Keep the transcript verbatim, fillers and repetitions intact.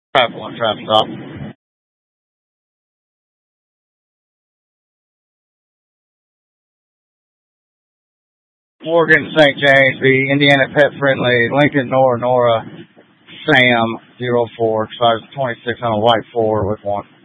Traffic one, traffic stop. Morgan, Saint James, B, Indiana Pet Friendly, Lincoln, Nora, Nora, Sam, zero four, size twenty-six on a white four with one.